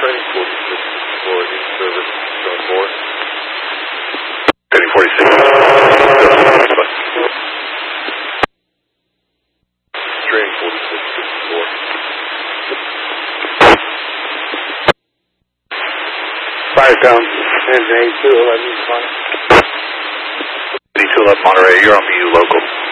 Training 46 for in-service zone 4. Training 46. Training 46, 4. 5 down, engine 8211, fine. 8211 Monterey, you're on the U local.